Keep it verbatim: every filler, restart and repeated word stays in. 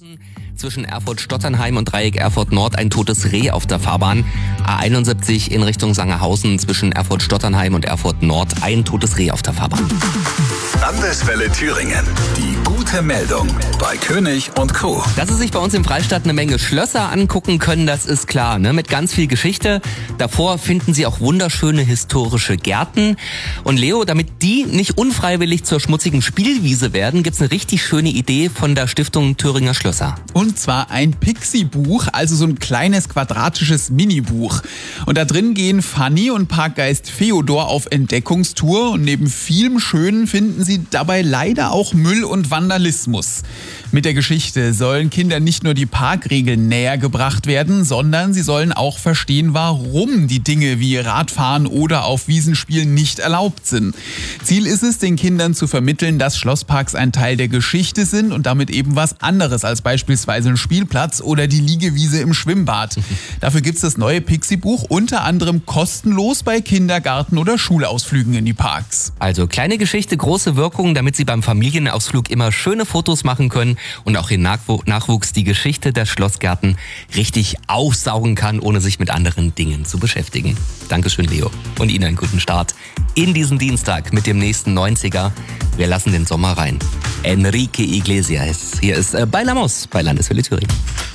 Zwischen Erfurt-Stotternheim und Dreieck Erfurt-Nord ein totes Reh auf der Fahrbahn. A einundsiebzig in Richtung Sangerhausen zwischen Erfurt-Stotternheim und Erfurt-Nord ein totes Reh auf der Fahrbahn. Landeswelle Thüringen. Die gute Meldung bei König und Co. Dass Sie sich bei uns im Freistaat eine Menge Schlösser angucken können, das ist klar, ne? Mit ganz viel Geschichte. Davor finden Sie auch wunderschöne historische Gärten. Und Leo, damit die nicht unfreiwillig zur schmutzigen Spielwiese werden, gibt's eine richtig schöne Idee von der Stiftung Thüringer Schlösser. Und zwar ein Pixie-Buch, also so ein kleines quadratisches Mini-Buch. Und da drin gehen Fanny und Parkgeist Feodor auf Entdeckungstour. Und neben vielem Schönen finden sie dabei leider auch Müll und Vandalismus. Mit der Geschichte sollen Kindern nicht nur die Parkregeln näher gebracht werden, sondern sie sollen auch verstehen, warum die Dinge wie Radfahren oder auf Wiesen spielen nicht erlaubt sind. Ziel ist es, den Kindern zu vermitteln, dass Schlossparks ein Teil der Geschichte sind und damit eben was anderes als beispielsweise ein Spielplatz oder die Liegewiese im Schwimmbad. Dafür gibt es das neue Pixie-Buch unter anderem kostenlos bei Kindergarten- oder Schulausflügen in die Parks. Also kleine Geschichte, große Wirkung, damit Sie beim Familienausflug immer schöne Fotos machen können und auch Ihr Nachwuchs die Geschichte der Schlossgärten richtig aufsaugen kann, ohne sich mit anderen Dingen zu beschäftigen. Dankeschön, Leo. Und Ihnen einen guten Start in diesen Dienstag mit dem nächsten neunziger. Wir lassen den Sommer rein. Enrique Iglesias. Hier ist äh, Bailamos bei Landeswelle Thüringen.